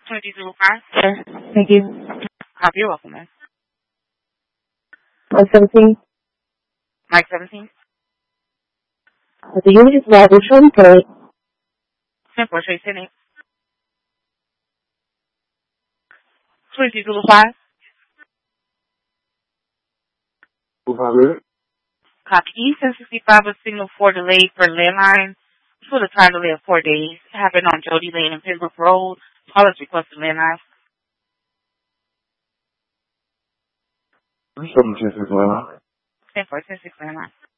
2305. Sure. Thank you. You're welcome, man. Mike 17. Mike 17. The unit is live. We're showing code. 10-4, Trace 10-8. 2305. Copy. East 1065 was signal 4 delayed for landline. For the time delay of 4 days. Happened on Jody Lane and Pembroke Road. Callers requested landline. 10-4, 10-6 landline. 10-4, 10-6 landline.